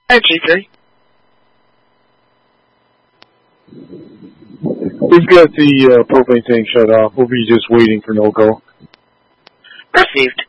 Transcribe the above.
Hi, G3. We've got the propane tank shut off. We'll be just waiting for no-go. Received.